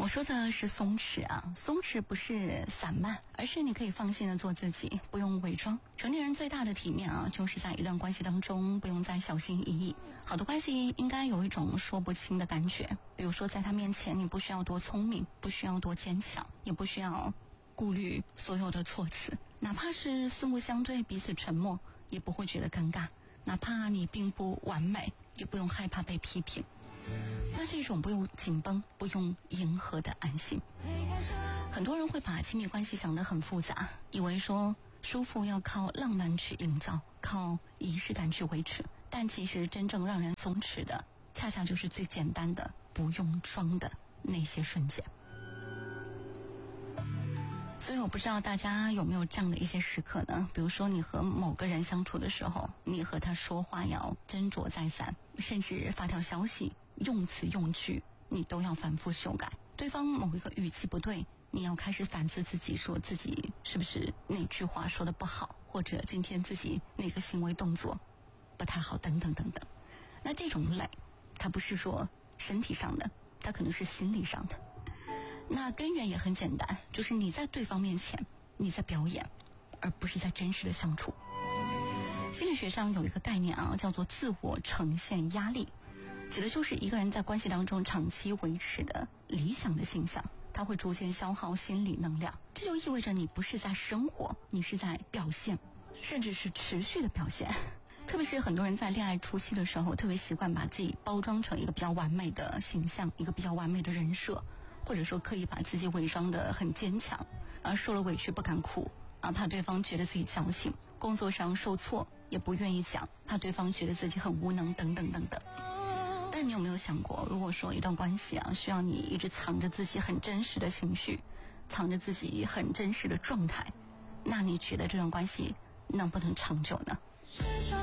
说的是松弛啊，松弛不是散漫，而是你可以放心的做自己，不用伪装。成年人最大的体面啊，就是在一段关系当中不用再小心翼翼。好的关系应该有一种说不清的感觉，比如说在他面前，你不需要多聪明，不需要多坚强，也不需要顾虑所有的措辞，哪怕是四目相对，彼此沉默，也不会觉得尴尬。哪怕你并不完美，也不用害怕被批评。那是一种不用紧绷、不用迎合的安心。很多人会把亲密关系想得很复杂，以为说舒服要靠浪漫去营造，靠仪式感去维持，但其实真正让人松弛的，恰恰就是最简单的不用装的那些瞬间。所以我不知道大家有没有这样的一些时刻呢？比如说你和某个人相处的时候，你和他说话要斟酌再三，甚至发条消息用词用句你都要反复修改，对方某一个语气不对，你要开始反思自己，说自己是不是那句话说得不好，或者今天自己那个行为动作不太好，等等等等。那这种累，它不是说身体上的，它可能是心理上的。那根源也很简单，就是你在对方面前你在表演，而不是在真实的相处。心理学上有一个概念啊，叫做自我呈现压力，指的就是一个人在关系当中长期维持的理想的形象，它会逐渐消耗心理能量。这就意味着你不是在生活，你是在表现，甚至是持续的表现。特别是很多人在恋爱初期的时候，特别习惯把自己包装成一个比较完美的形象，一个比较完美的人设，或者说刻意把自己伪装得很坚强，受了委屈不敢哭怕对方觉得自己矫情，工作上受挫也不愿意讲，怕对方觉得自己很无能，等等等等。但你有没有想过，如果说一段关系需要你一直藏着自己很真实的情绪，藏着自己很真实的状态，那你觉得这段关系能不能长久呢？